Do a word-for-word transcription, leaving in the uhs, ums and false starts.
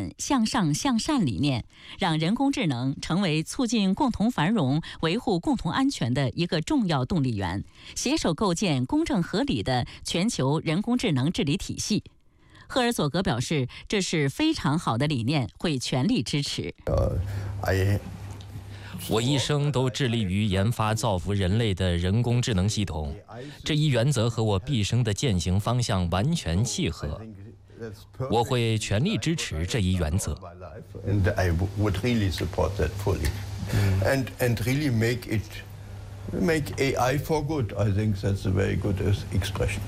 本向上向善理念，让人工智能成为促进共同繁荣、维护共同安全的一个重要动力源，携手构建公正合理的全球人工智能治理体系。赫尔佐格表示，这是非常好的理念，会全力支持。 我一生都致力于研发造福人类的人工智能系统，这一原则和我毕生的践行方向完全契合。我会全力支持这一原则。 And and really make it make A I for good. I think that's a very good expression.